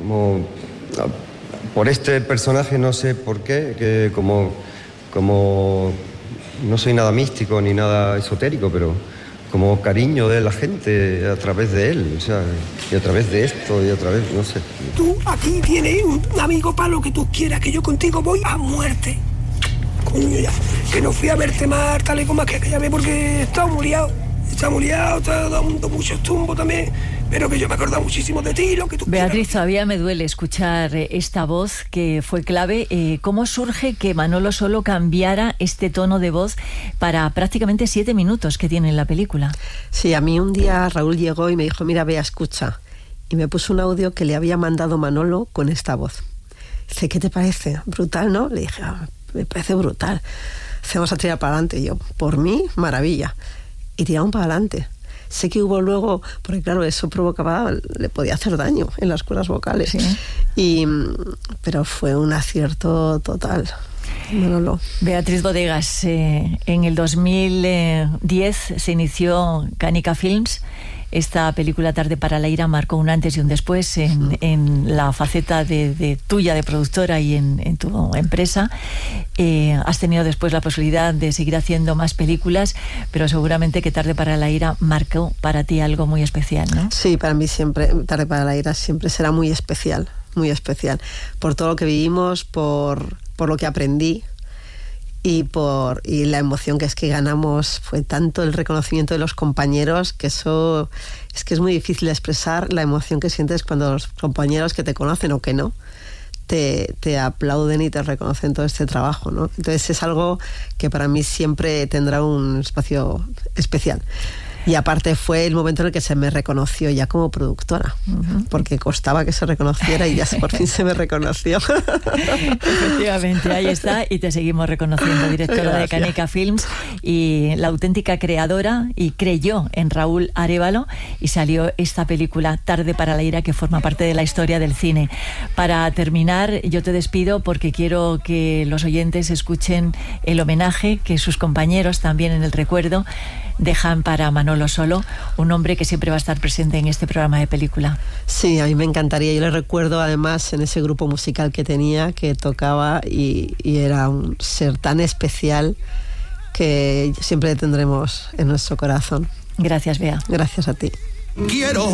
por este personaje, no sé por qué, que como no soy nada místico ni nada esotérico, pero como cariño de la gente a través de él, o sea, y a través de esto, y a través, no sé. Tú aquí tienes un amigo para lo que tú quieras, que yo contigo voy a muerte. Coño, ya, que no fui a verte más tal y como más que aquella vez porque estaba muy liado, está dando muchos tumbos también, pero que yo me acordaba muchísimo de ti, lo que tú Beatriz, quieras. todavía me duele escuchar esta voz que fue clave. ¿Cómo surge que Manolo Solo cambiara este tono de voz para prácticamente 7 minutos que tiene en la película? Sí, a mí un día Raúl llegó y me dijo, mira, Bea, escucha. Y me puso un audio que le había mandado Manolo con esta voz. Dice, ¿qué te parece? Brutal, ¿no? Le dije, me parece brutal. Vamos a tirar para adelante. Y yo, por mí, maravilla. Y tiramos para adelante. Sé que hubo luego, porque claro, eso provocaba, le podía hacer daño en las cuerdas vocales. Sí. Pero fue un acierto total. Manolo. Beatriz Bodegas, en el 2010 se inició Canica Films. Esta película Tarde para la ira marcó un antes y un después en la faceta de tuya de productora y en tu empresa. Has tenido después la posibilidad de seguir haciendo más películas, pero seguramente que Tarde para la ira marcó para ti algo muy especial, ¿no? Sí, para mí siempre, Tarde para la ira siempre será muy especial, por todo lo que vivimos, por lo que aprendí. Y la emoción que es que ganamos fue tanto el reconocimiento de los compañeros que eso es que es muy difícil de expresar la emoción que sientes cuando los compañeros que te conocen o que no te aplauden y te reconocen todo este trabajo, ¿no? Entonces es algo que para mí siempre tendrá un espacio especial. Y aparte fue el momento en el que se me reconoció ya como productora, porque costaba que se reconociera y ya por fin se me reconoció. Efectivamente, ahí está, y te seguimos reconociendo, directora de Canica Films y la auténtica creadora, y creyó en Raúl Arévalo y salió esta película Tarde para la ira, que forma parte de la historia del cine. Para terminar, yo te despido porque quiero que los oyentes escuchen el homenaje que sus compañeros también en el recuerdo dejan para Manolo Solo, un hombre que siempre va a estar presente en este programa de película. Sí, a mí me encantaría. Yo le recuerdo además en ese grupo musical que tenía, que tocaba y era un ser tan especial que siempre le tendremos en nuestro corazón. Gracias, Bea. Gracias a ti. Quiero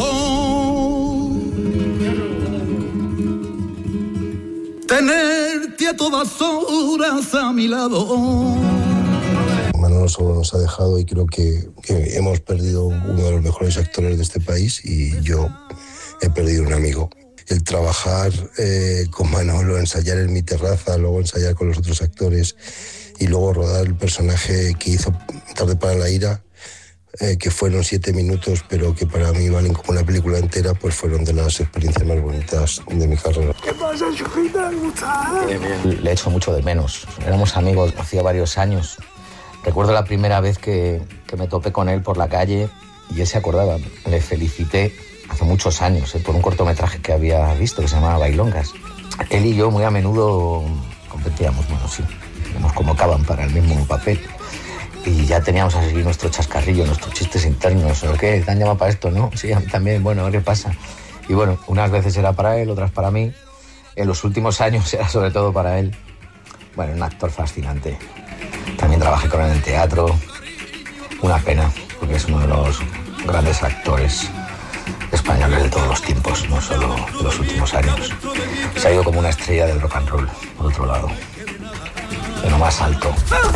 tenerte a todas horas a mi lado. Manolo Solo nos ha dejado y creo que hemos perdido uno de los mejores actores de este país y yo he perdido un amigo. El trabajar con Manolo, ensayar en mi terraza, luego ensayar con los otros actores y luego rodar el personaje que hizo Tarde para la ira, que fueron 7 minutos, pero que para mí valen como una película entera, pues fueron de las experiencias más bonitas de mi carrera. ¿Qué pasa, chujita? ¿Cómo estás? Le echo mucho de menos. Éramos amigos hacía varios años. Recuerdo la primera vez que me topé con él por la calle y él se acordaba. Le felicité hace muchos años por un cortometraje que había visto que se llamaba Bailongas. Él y yo muy a menudo competíamos, bueno, sí, nos convocaban para el mismo papel y ya teníamos así nuestro chascarrillo, nuestros chistes internos. ¿O qué? ¿Te han llamado para esto? ¿No? Sí, a mí también. Bueno, ¿qué pasa? Y bueno, unas veces era para él, otras para mí. En los últimos años era sobre todo para él. Bueno, un actor fascinante. También trabajé con él en el teatro. Una pena, porque es uno de los grandes actores españoles de todos los tiempos, no solo de los últimos años. Se ha ido como una estrella del rock and roll, por otro lado. De lo más alto.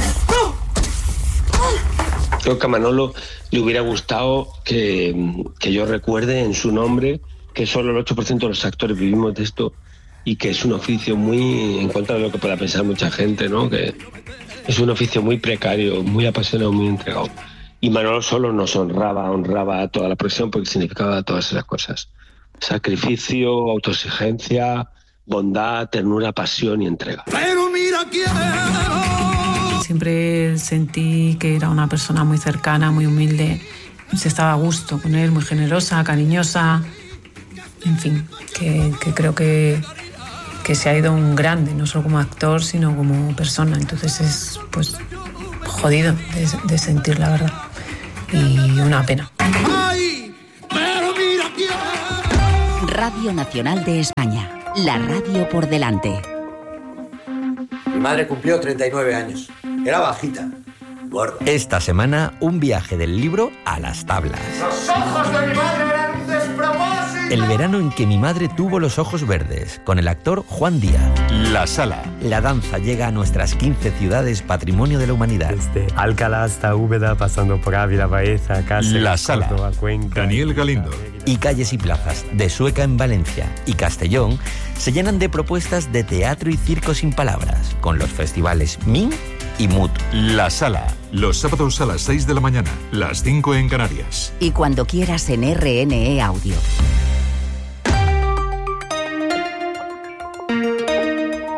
Creo que a Manolo le hubiera gustado que yo recuerde en su nombre que solo el 8% de los actores vivimos de esto y que es un oficio muy en contra de lo que pueda pensar mucha gente, ¿no? Que es un oficio muy precario, muy apasionado, muy entregado. Y Manolo Solo nos honraba a toda la profesión porque significaba todas esas cosas. Sacrificio, autoexigencia, bondad, ternura, pasión y entrega. Pero mira quién. Siempre sentí que era una persona muy cercana, muy humilde. Se estaba a gusto con él, muy generosa, cariñosa. En fin, que creo que se ha ido un grande, no solo como actor, sino como persona. Entonces es, pues, jodido de sentir, la verdad. Y una pena. Ay, pero mira quién. Radio Nacional de España. La radio por delante. Mi madre cumplió 39 años. Era bajita, gorda. Esta semana, un viaje del libro a las tablas. ¡Los ojos de mi madre eran un despropósito! El verano en que mi madre tuvo los ojos verdes, con el actor Juan Díaz. La Sala. La danza llega a nuestras 15 ciudades Patrimonio de la Humanidad. Desde Alcalá hasta Úbeda, pasando por Ávila, Baeza, Cáceres, La Sala. Córdoba, Cuenca. Daniel Galindo. Y calles y plazas de Sueca en Valencia y Castellón se llenan de propuestas de teatro y circo sin palabras, con los festivales MIN y MUT. La Sala. Los sábados a las 6 de la mañana, las 5 en Canarias. Y cuando quieras en RNE Audio.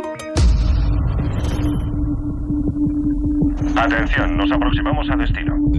Atención, nos aproximamos a destino.